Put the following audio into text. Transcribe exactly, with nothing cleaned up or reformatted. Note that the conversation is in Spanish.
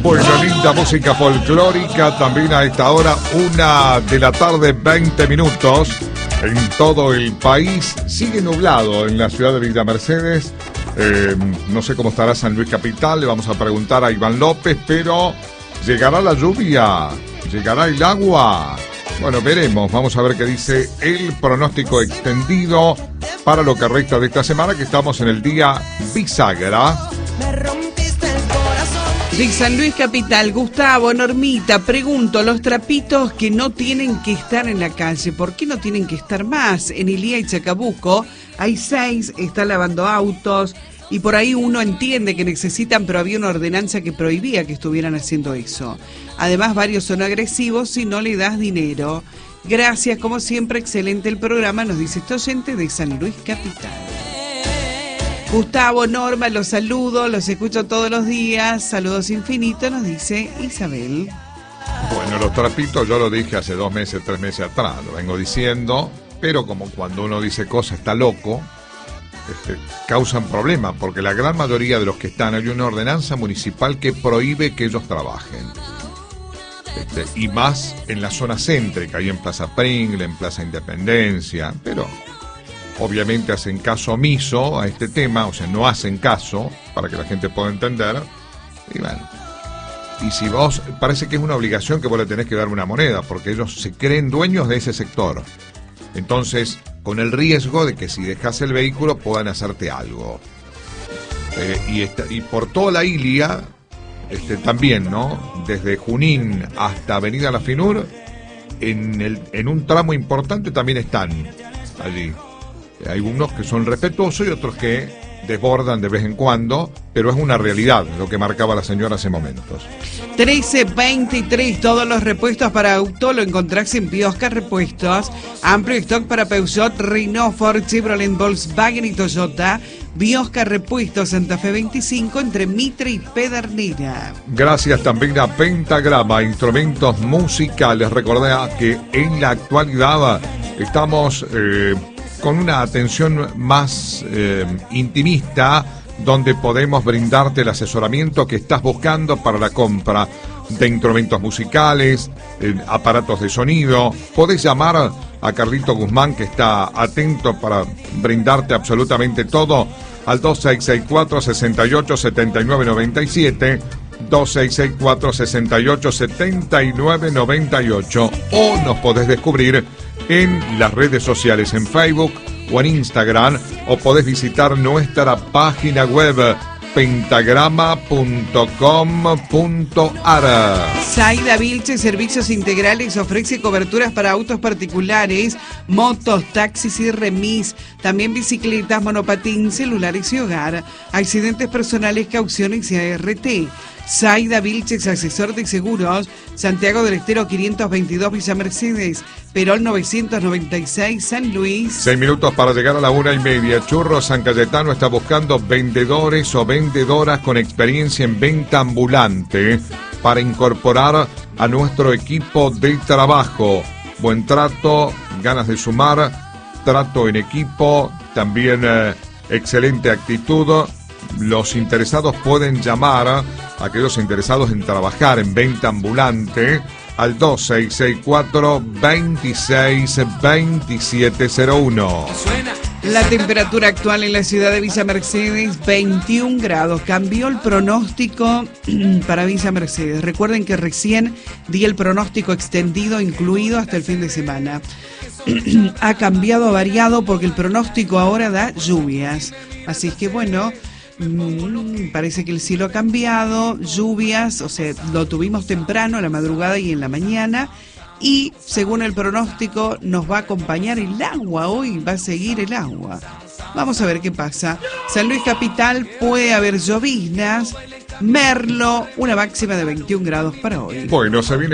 Bueno, linda música folclórica, también a esta hora, una de la tarde, veinte minutos, en todo el país. Sigue nublado en la ciudad de Villa Mercedes, eh, no sé cómo estará San Luis Capital, le vamos a preguntar a Iván López, pero ¿llegará la lluvia? ¿Llegará el agua? Bueno, veremos, vamos a ver qué dice el pronóstico extendido para lo que resta de esta semana, que estamos en el día bisagra. De San Luis Capital, Gustavo, Normita, pregunto, los trapitos que no tienen que estar en la calle, ¿por qué no tienen que estar más? En Ilía y Chacabuco hay seis, están lavando autos y por ahí uno entiende que necesitan, pero había una ordenanza que prohibía que estuvieran haciendo eso. Además, varios son agresivos si no le das dinero. Gracias, como siempre, excelente el programa, nos dice este oyente de San Luis Capital. Gustavo, Norma, los saludo, los escucho todos los días, saludos infinitos, nos dice Isabel. Bueno, los trapitos yo lo dije hace dos meses, tres meses atrás, lo vengo diciendo, pero como cuando uno dice cosas está loco, este, causan problemas, porque la gran mayoría de los que están, hay una ordenanza municipal que prohíbe que ellos trabajen. Este, y más en la zona céntrica, ahí en Plaza Pringle, en Plaza Independencia, pero obviamente hacen caso omiso a este tema, o sea, no hacen caso, para que la gente pueda entender, y bueno, y si vos, parece que es una obligación que vos le tenés que dar una moneda, porque ellos se creen dueños de ese sector, entonces, con el riesgo de que si dejas el vehículo puedan hacerte algo, eh, y, esta, y por toda la Ilia, este, también, ¿no?, desde Junín hasta Avenida La Finur, en, el, en un tramo importante también están allí. Hay unos que son respetuosos y otros que desbordan de vez en cuando, pero es una realidad lo que marcaba la señora hace momentos. trece veintitrés, todos los repuestos para auto lo encontrás en Biosca Repuestos. Amplio stock para Peugeot, Renault, Ford, Chevrolet, Volkswagen y Toyota. Biosca Repuestos, Santa Fe veinticinco, entre Mitre y Pedernera. Gracias también a Pentagrama, instrumentos musicales. Recordá que en la actualidad estamos Eh, con una atención más eh, intimista, donde podemos brindarte el asesoramiento que estás buscando para la compra de instrumentos musicales, eh, aparatos de sonido. Podés llamar a Carlito Guzmán, que está atento para brindarte absolutamente todo, al dos seis seis cuatro, seis ocho, siete nueve nueve siete, dos seis seis cuatro, seis ocho, siete nueve nueve ocho, o nos podés descubrir en las redes sociales, en Facebook o en Instagram, o podés visitar nuestra página web pentagrama punto com punto ar. Zaida Vilche Servicios Integrales ofrece coberturas para autos particulares, motos, taxis y remis, también bicicletas, monopatín, celulares y hogar, accidentes personales, cauciones y A R T. Zaida Vilches, asesor de seguros, Santiago del Estero quinientos veintidós, Villa Mercedes, Perón novecientos noventa y seis, San Luis. Seis minutos para llegar a la una y media. Churros San Cayetano está buscando vendedores o vendedoras con experiencia en venta ambulante para incorporar a nuestro equipo de trabajo. Buen trato, ganas de sumar, trato en equipo, también eh, excelente actitud. Los interesados pueden llamar a aquellos interesados en trabajar en venta ambulante al dos seis seis cuatro, veintiséis, veintisiete cero uno. La temperatura actual en la ciudad de Villa Mercedes, veintiún grados. Cambió el pronóstico para Villa Mercedes. Recuerden que recién di el pronóstico extendido, incluido hasta el fin de semana. Ha cambiado, ha variado, porque el pronóstico ahora da lluvias. Así es que bueno, mmm, parece que el cielo ha cambiado, lluvias, o sea, lo tuvimos temprano, a la madrugada y en la mañana. Y según el pronóstico nos va a acompañar el agua, hoy va a seguir el agua. Vamos a ver qué pasa. San Luis Capital puede haber lloviznas. Merlo, una máxima de veintiún grados para hoy. Bueno, se viene